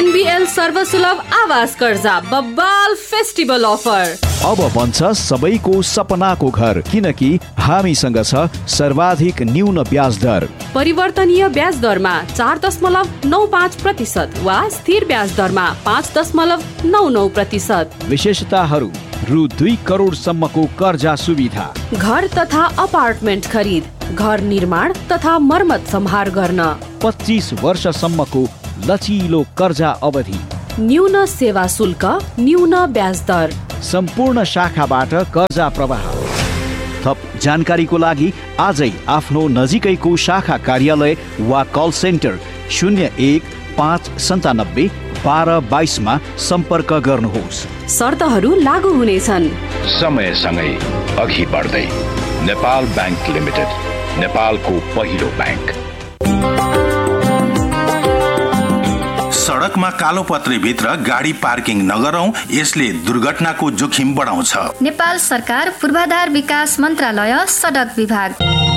NBL सर्वसुलभ आवास कर्जा बब्बाल फेस्टिभल अफर। अब बन्छ सबैको सपनाको घर, किनकि हामीसँग छ सर्वाधिक न्यून ब्याज दर। परिवर्तनीय ब्याज दरमा 4.95% वा स्थिर ब्याज दरमा 5.99%। विशेषताहरू: रु 2 करोड सम्मको कर्जा सुविधा, घर तथा अपार्टमेन्ट खरिद, घर निर्माण तथा मर्मत सम्हार गर्न, 25 वर्षसम्मको लचिलो कर्जा अवधि, न्यून सेवा शुल्क, न्यून ब्याज दर, सम्पूर्ण शाखाबाट कर्जा प्रवाह। थप जानकारीको लागि आजै आफ्नो नजिकैको शाखा कार्यालय वा कल सेन्टर 0159571222 सम्पर्क गर्नुहोस्। शर्तहरू लागू हुनेछन्। समयसँगै अघि बढ्दै नेपाल बैंक लिमिटेड, नेपालको पहिलो बैंक। सडकमा कालो पत्रे भित्र गाडी पार्किङ नगरौं, यसले दुर्घटनाको जोखिम बढाउँछ। नेपाल सरकार पूर्वाधार विकास मन्त्रालय सडक विभाग।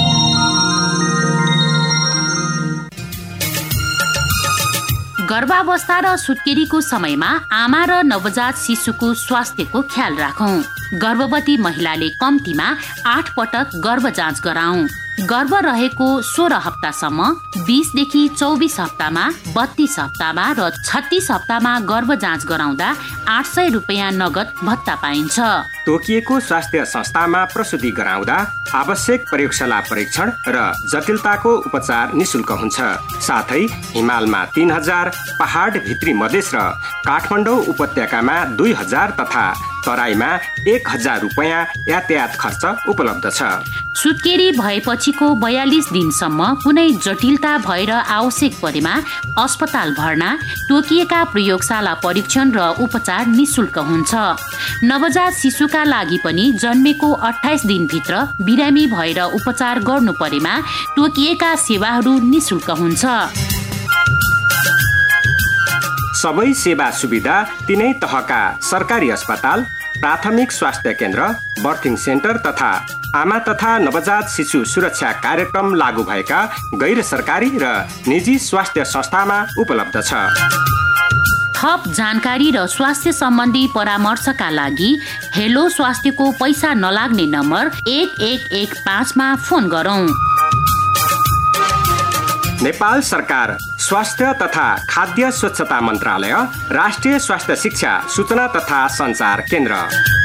गर्भावस्था र सुत्केरीको समयमा आमा र नवजात शिशुको स्वास्थ्यको ख्याल राखौं। गर्भवती महिलाले कम्तीमा 8 पटक गर्भ जाँच गराउँ। गर्भ रहेको 16 हप्तासम्म, 20 देखि 24 हप्तामा, 32 हप्तामा र 36 हप्तामा गर्भ जाँच गराउँदा 800 रुपियाँ नगद भत्ता पाइन्छ। तोकिएको स्वास्थ्य संस्थामा प्रसुति गराउँदा आवश्यक प्रयोगशाला परीक्षण र जटिलताको उपचार निशुल्क हुन्छ। साथै हिमालमा 3000, पहाड भित्री मधेस र काठमाडौँ उपत्यकामा 2000 तथा तराईमा 1000 रुपियाँ यातायात खर्च उपलब्ध छ। सुत्केरी भएपछिको 42 दिनसम्म कुनै जटिलता भएर आवश्यक परेमा अस्पताल भर्ना, तोकिएका प्रयोगशाला परीक्षण र उपचार निशुल्क हुन्छ। नवजात शिशुका लागि पनि जन्मेको 28 दिनभित्र बिरामी भएर उपचार गर्नु परेमा तोकिएका सेवाहरू निशुल्क हुन्छ। सबै सेवा सुविधा तिनै तहका सरकारी अस्पताल, प्राथमिक स्वास्थ्य केन्द्र, बर्थिङ सेन्टर तथा आमा तथा नवजात शिशु सुरक्षा कार्यक्रम लागू भएका गैर सरकारी र निजी स्वास्थ्य संस्थामा उपलब्ध छ। थप जानकारी र स्वास्थ्य सम्बन्धी परामर्शका लागि हेलो स्वास्थ्यको पैसा नलाग्ने नम्बर 1115 मा फोन गरौँ। नेपाल सरकार स्वास्थ्य तथा खाद्य स्वच्छता मन्त्रालय, राष्ट्रिय स्वास्थ्य शिक्षा सूचना तथा सञ्चार केन्द्र।